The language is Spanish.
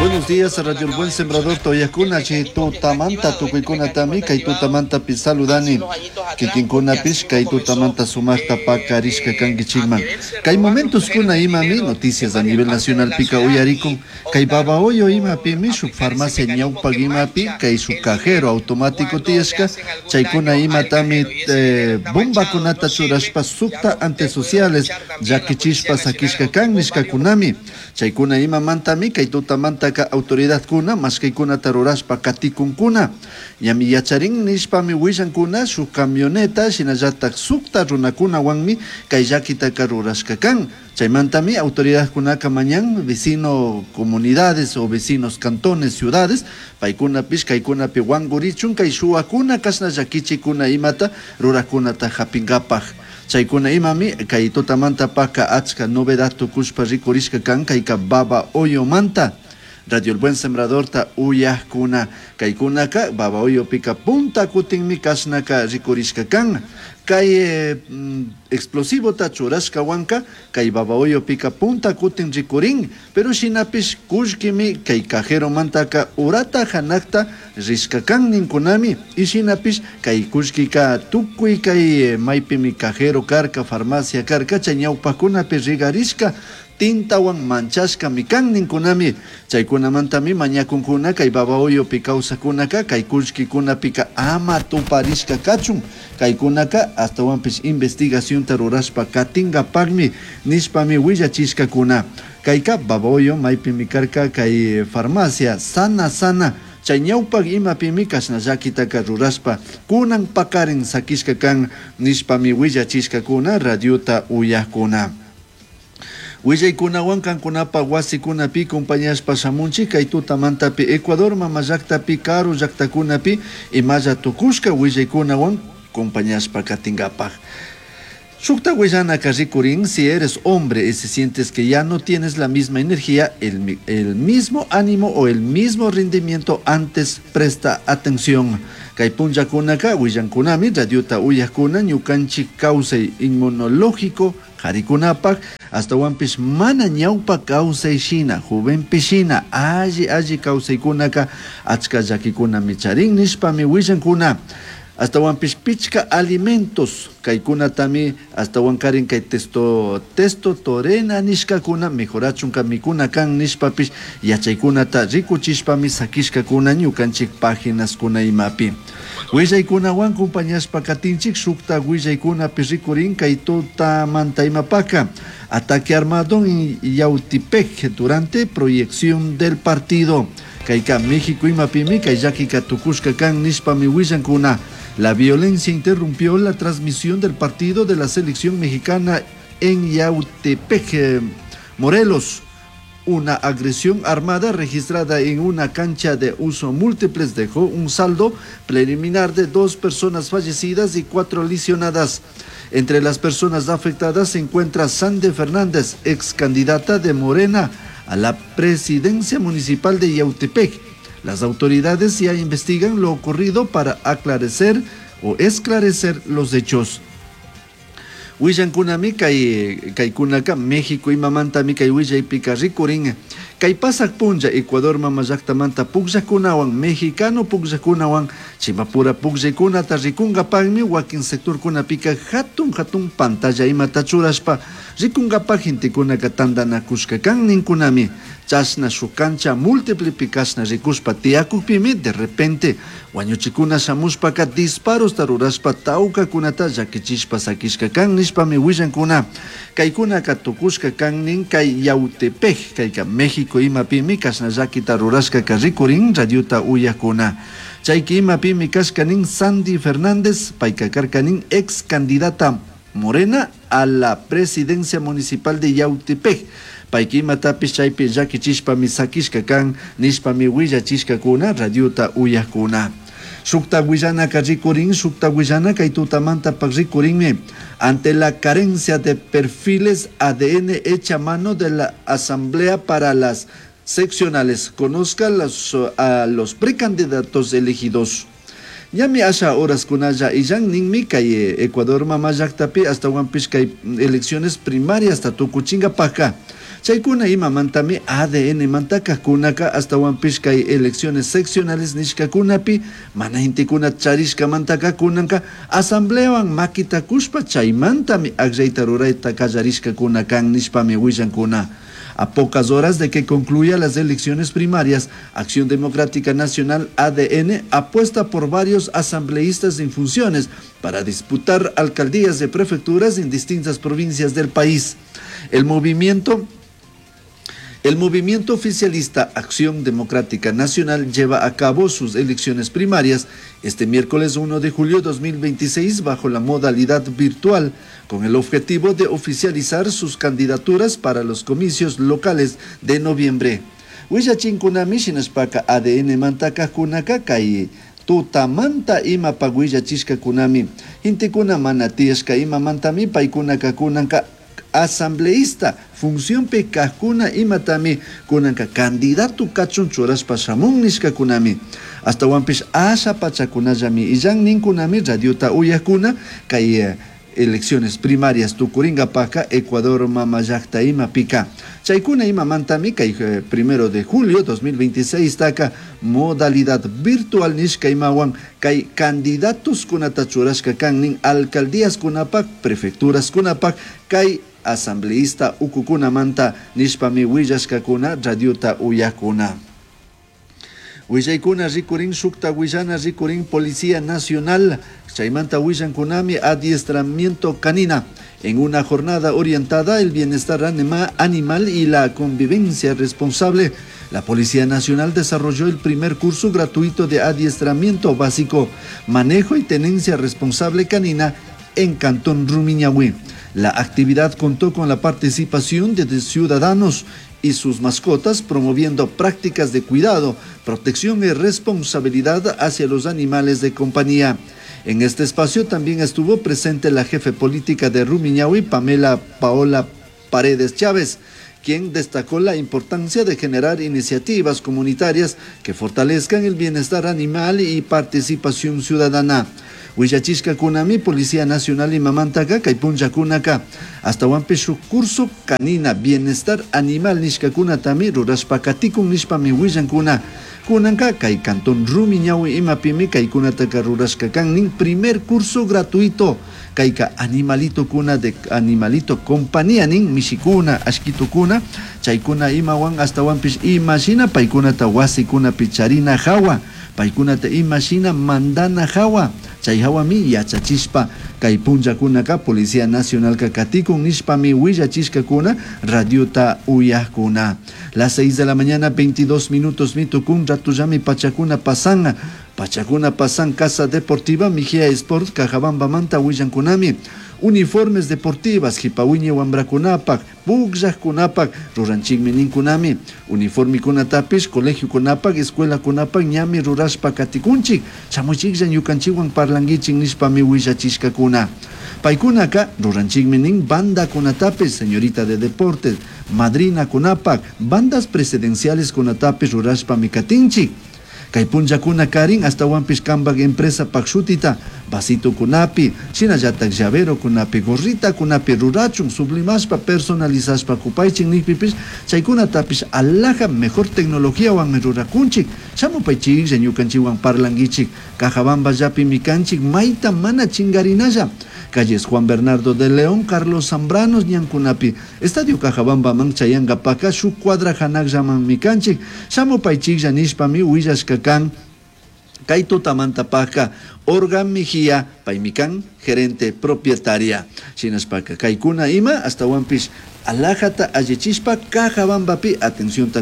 Buenos días, Radio El Buen Sembrador, Toyacuna, Tutamanta, Tucuicuna Tamica y Tutamanta Pisaludani, Kikinkuna Pishka y Tutamanta Sumacta Pacarishka Kangichigman. Que hay momentos kuna imami, noticias a nivel nacional pica uyaricum, que hay baba hoyo imapi, mi su farmacia ñaupag imapi, que hay su cajero automático tiesca, chaikuna imatami bomba kunata churashpa sukta antesociales, ya que chispas akishka kanishka kunami, chaikuna imamantami, que hay tutamanta autoridad kuna más que kuna taruraspa katikun kuna yami yacharin nishpa mi wishan kuna su camioneta shinayatak sukta runakuna wanmi kayakita karurashka kan chaymantami autoridad kuna kamañan vecino comunidades o vecinos cantones ciudades paikuna pish kaykuna pi wangurichun kay shuakuna kasna yakichi kuna imata rurakuna ta hapingapaj chaykuna imami kay tutamanta paka achka novedad tukushpa rikurishka kan kayka baba hoyo manta Radio El Buen Sembrador ta uyah kuna kaikunaka baba hoyo pika punta kutinmi kasnaka rikurishka kan kay explosivo ta churashka wanka kay baba hoyo pika punta kutin rikurin pero shinapish kushkimi kay cajero mantaka urata hanakta rishka kan ninkunami y shinapish kay kushkika tukui kay maypimi cajero karka farmacia karka chañawpakuna pe rigarishka tintawan manchashka mikan ninkunami chaykunamantami mañakunkuna kay baba hoyo pikawsakunaka kay kullkikuna pika ama tuparishka kachun kaykunaka hasta wanpish investigación tarurashpa katingapagmi nishpami willachishkakuna kayka baba hoyo maypimi karka kay farmacia sana chay ñawpag imapimi kashnallakitaka rurashpa kunan pakarin sakishka kan nishpami willachishkakuna radiota uyakuna Willaykuna kankunapa wasikunapi compañíaspa shamunchi kay tutamantapi Ecuador mamallaktapi karu llaktakunapi imalla tukushka willaykunawan compañíaspa katingapaj. Shukta willana karikurin, si eres hombre y si sientes que ya no tienes la misma energía, el mismo ánimo o el mismo rendimiento, antes presta atención. Kay punllakunaka willankunami radiota uyakuna ñukanchik kawsay inmunológico harikunapaj hasta wanpish mana ñawpa kawsay shina juvenpi shina alli kawsaykunaka achka llakikuna micharin nishpami willankuna hasta wanpish pichka alimentos kaykunatami hasta wankarin kay testo torena nishkakuna mejorachunka mikuna kan nishpapish yachaykunata rikuchishpami sakishkakuna ñukanchik páginaskuna imapi willaykunawan compañíaspa katinchik shukta willaykunapi rikurin kay tutamanta imapaka ataque armado en Yautepec durante proyección del partido kayka México imapimi kay llakika tukushka kan nishpami willankuna. La violencia interrumpió la transmisión del partido de la selección mexicana en Yautepec, Morelos. Una agresión armada registrada en una cancha de uso múltiple dejó un saldo preliminar de 2 personas fallecidas y 4 lesionadas. Entre las personas afectadas se encuentra Sande Fernández, ex candidata de Morena a la presidencia municipal de Yautepec. Las autoridades ya investigan lo ocurrido para esclarecer los hechos. Willankunami kaykunaka México imamantami kay willaypika rikurin kay pasak punlla Ecuador mamallaktamanta pukllakunawan mexicano pukllakunawan chimapura pukllaykunata rikungapagmi wakin sectorkunapika hatun pantalla imata churashpa rikungapag hintikunaka tandanakushka kan ninkunami chashna shukancha múltiple pikashna rikushpa tiakukpimi de repente wañuchikuna shamushpaka disparos tarurashpa tawkakunata llakichishpa sakishka kan nishpami willankuna kaykunaka tukushka kan nin kay Yautepec kayka México imapimi kashna llakita rurashka rikurin radiota uyakuna chayki imapimi kashkanin Sandy Fernández payka karkanin ex candidata Morena a la presidencia municipal de Yautepec payki imatapish chaypi llakichishpami sakishka kan nishpami willachishkakuna radiota uyakuna. Shukta Guillana Rikurin, Shukta Guillana Kaitutamanta Rikurinme, ante la carencia de perfiles ADN hecha a mano de la Asamblea para las seccionales, conozca a los precandidatos elegidos. Yami asha horas kunaya y yang ningmi kay Ecuador mama yaktapi hasta one pish kay elecciones primarias hasta tukuchinga paca. Chaykuna ima mantami ADN mantakajkunaka hasta wanpish kay elecciones seccionales nishkakunapi mana intikuna charishka mantakakunanka asambleawan makitakushpa chaymantami aqrayta rurayta kallarishkakuna kan nishpami willankuna. A pocas horas de que concluya las elecciones primarias, Acción Democrática Nacional ADN apuesta por varios asambleístas en funciones para disputar alcaldías de prefecturas en distintas provincias del país. El movimiento oficialista Acción Democrática Nacional lleva a cabo sus elecciones primarias este miércoles 1 de julio de 2026 bajo la modalidad virtual, con el objetivo de oficializar sus candidaturas para los comicios locales de noviembre. Huillachinkunami shinashpaka ADN mantakajkunaka kay tutamanta ima paguillachishkakunami. Intikuna mana tiyashka ima mantami paykunaka kunanka asambleísta función pekajkuna imatami kunanka candidato kachun churaspa shamun nishkakunami. Hasta wanpish asha pachakunallami illan ninkunami radiota uyakuna kay elecciones primarias tukuringapaka Ecuador mamayakta ima pika. Chaykuna ima mantami kay 1 de julio 2026 taka modalidad virtual nishka imawan kay candidatos kunata churashka kan nin alcaldías kunapak, prefecturas kunapak kay asambleísta ukukuna manta nishpami willashkakuna radiota uyakuna. Willaykuna rikurin shukta willana rikurin Policía Nacional chaymanta willankunami adiestramiento canina en una jornada orientada al bienestar animal y la convivencia responsable. La Policía Nacional desarrolló el primer curso gratuito de adiestramiento básico, manejo y tenencia responsable canina en Cantón Rumiñahui. La actividad contó con la participación de ciudadanos y sus mascotas, promoviendo prácticas de cuidado, protección y responsabilidad hacia los animales de compañía. En este espacio también estuvo presente la jefe política de Rumiñahui, Paola Paredes Chávez, quien destacó la importancia de generar iniciativas comunitarias que fortalezcan el bienestar animal y participación ciudadana. Huillachishka kunami Policía Nacional imamantaka kaypuncha kunaka hasta wanpishu curso canina bienestar animal nishkakuna tami rurashpakatikun nishpami willankuna kunanka kay Cantón Rumiñahui imapimi kaykunataka rurashka kannin primer curso gratuito kayka animalito kuna de animalito compañía nin mishikuna ashkitukuna chaykuna imawan hasta wanpish imashina paykunata wasikuna picharina hawa paykunata imashina mandana hawa chay hawami yachachispa kay punchakunaka Policía Nacional kakatikun nishpami willachishkakuna radiota uyakuna. Las 6 de la mañana 22 minutos mitukun ratuyami pachakuna pasan Casa Deportiva Mijia Sport Cajabamba Manta willankunami uniformes deportivas hipawiñe wambrakunapak pugllaykunapak ruranchikmi ninkunami uniformikunatapish colegiokunapak escuelakunapak ñami rurashpa katikunchik chamuchiklla ñukanchikwan parlankichik nishpami willachishkakuna paykunaka ruranchikmi nin bandakunatapish señorita de deportes madrinakunapak bandas presidenciales kunatapish rurashpami katinchik kay punchakuna karin hasta wanpish kambak empresa pakshutita vasito kunapi shinallatak llavero kunapi gorrita kunapi rurachun sublimashpa personalizashpa kupaychik nipipish chaykunatapish alaja mejor tecnología wan rurakunchik shamupaychik ñukanchikwan parlankichik Cajabamba llapi mikanchik mayta mana chingarinalla calles Juan Bernardo de León, Carlos Zambranos, Ñankunapi, Estadio Cajabamba Manchayangapaka, su cuadra Hanakjaman Mikanchik, Shamopaychik Janishpami, Huillashkakan, Kaito Tamantapaka, Organ Mijía, Paimikan, gerente propietaria. Chinaspaka, Kaikuna Ima, hasta Wampish, Alajata, Ayechispa, Cajabambapi, atención.